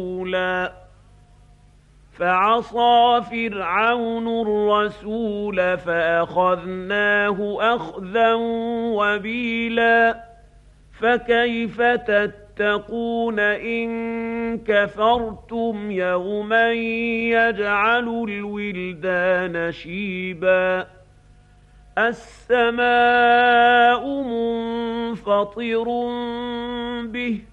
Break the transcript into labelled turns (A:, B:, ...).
A: فعصى فرعون الرسول فأخذناه أخذا وبيلا فكيف تتقون إن كفرتم يوما يجعل الولدان شيبا السماء منفطر به